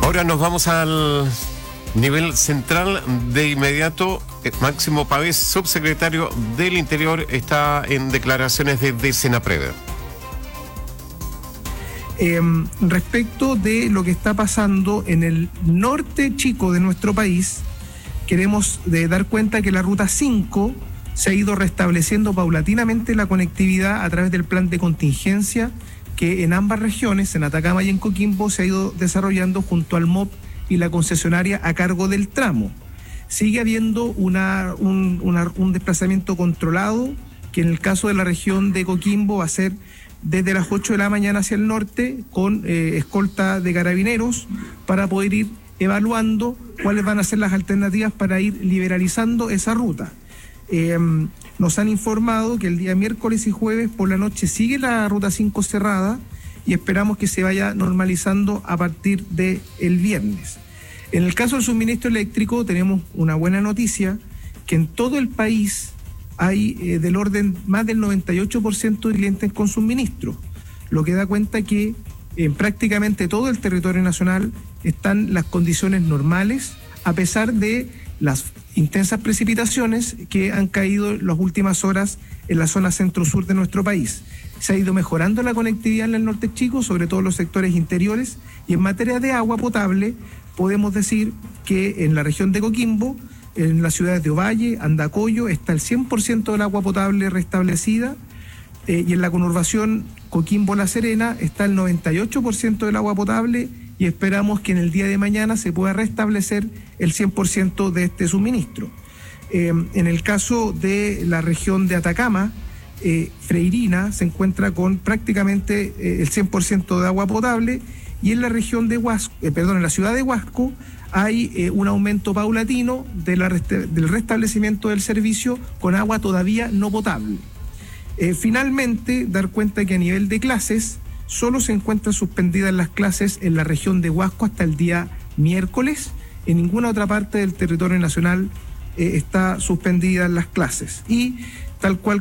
Ahora nos vamos al nivel central de inmediato. Máximo Pavés, subsecretario del Interior, está en declaraciones de Senapred. Respecto de lo que está pasando en el norte chico de nuestro país, queremos dar cuenta que la ruta 5 se ha ido restableciendo paulatinamente la conectividad a través del plan de contingencia que en ambas regiones, en Atacama y en Coquimbo, se ha ido desarrollando junto al MOP y la concesionaria a cargo del tramo. Sigue habiendo un desplazamiento controlado, que en el caso de la región de Coquimbo va a ser desde las 8 de la mañana hacia el norte, con escolta de carabineros, para poder ir evaluando cuáles van a ser las alternativas para ir liberalizando esa ruta. Nos han informado que el día miércoles y jueves por la noche sigue la ruta 5 cerrada y esperamos que se vaya normalizando a partir del viernes. En el caso del suministro eléctrico tenemos una buena noticia, que en todo el país hay del orden más del 98% de clientes con suministro, lo que da cuenta que en prácticamente todo el territorio nacional están las condiciones normales, a pesar de las intensas precipitaciones que han caído en las últimas horas en la zona centro-sur de nuestro país. Se ha ido mejorando la conectividad en el norte chico, sobre todo en los sectores interiores, y en materia de agua potable podemos decir que en la región de Coquimbo, en las ciudades de Ovalle, Andacollo, está el 100% del agua potable restablecida, y en la conurbación Coquimbo-La Serena está el 98% del agua potable, y esperamos que en el día de mañana se pueda restablecer el 100% de este suministro. En el caso de la región de Atacama, Freirina se encuentra con prácticamente el 100% de agua potable, y en la región de Huasco, en la ciudad de Huasco, hay un aumento paulatino del restablecimiento del servicio con agua todavía no potable. Finalmente, dar cuenta que a nivel de clases, solo se encuentran suspendidas las clases en la región de Huasco hasta el día miércoles. En ninguna otra parte del territorio nacional está suspendidas las clases. Y tal cual